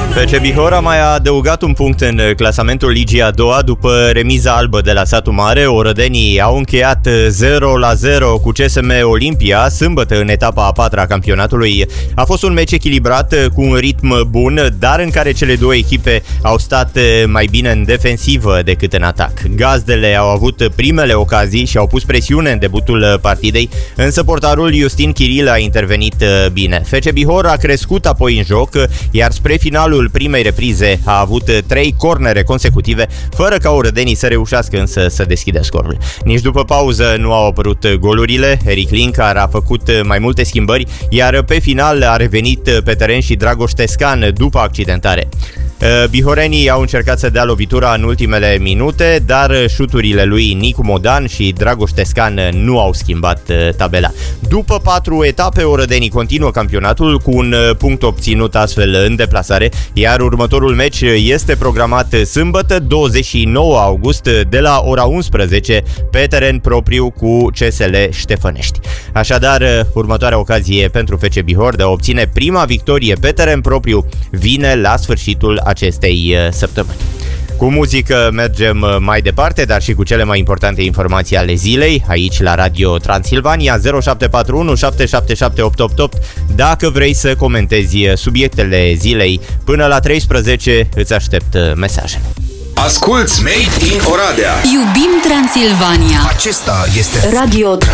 FC Bihor a mai adăugat un punct în clasamentul Ligii a doua după remiza albă de la Satu Mare. Orădenii au încheiat 0-0 cu CSM Olimpia sâmbătă în etapa a patra a campionatului. A fost un meci echilibrat cu un ritm bun, dar în care cele două echipe au stat mai bine în defensivă decât în atac. Gazdele au avut primele ocazii și au pus presiune în debutul partidei, însă portarul Justin Chiril a intervenit bine. FC Bihor a crescut apoi în joc, iar spre finalul primei reprize a avut 3 cornere consecutive, fără ca orădenii să reușească însă să deschidă scorul. Nici după pauză nu au apărut golurile. Eric Linkar a făcut mai multe schimbări, iar pe final a revenit pe teren și Dragoș Tescan după accidentare. Bihorenii au încercat să dea lovitura în ultimele minute, dar șuturile lui Nicu Modan și Dragoș Tescan nu au schimbat tabela. După 4 etape, orădenii continuă campionatul cu un punct obținut astfel în deplasare, iar următorul meci este programat sâmbătă, 29 august, de la ora 11 pe teren propriu cu CSL Ștefănești. Așadar, următoarea ocazie pentru FC Bihor de a obține prima victorie pe teren propriu vine la sfârșitul acestei săptămâni. Cu muzică mergem mai departe, dar și cu cele mai importante informații ale zilei, aici la Radio Transilvania. 0741 777 888. Dacă vrei să comentezi subiectele zilei până la 13, îți aștept mesajele. Asculți Made in Oradea. Iubim Transilvania. Acesta este Radio